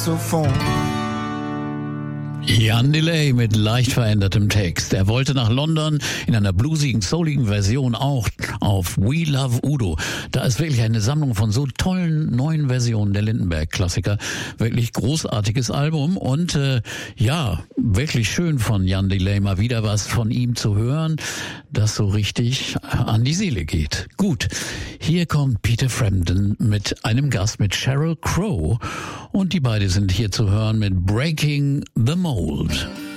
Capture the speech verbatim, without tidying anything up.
Saxophon. Jan Delay mit leicht verändertem Text. Er wollte nach London in einer bluesigen, souligen Version auch auf We Love Udo. Da ist wirklich eine Sammlung von so tollen neuen Versionen der Lindenberg-Klassiker. Wirklich großartiges Album und äh, ja, wirklich schön von Jan Delay mal wieder was von ihm zu hören, das so richtig an die Seele geht. Gut, hier kommt Peter Frampton mit einem Gast, mit Sheryl Crow und die beiden sind hier zu hören mit Breaking the Mold.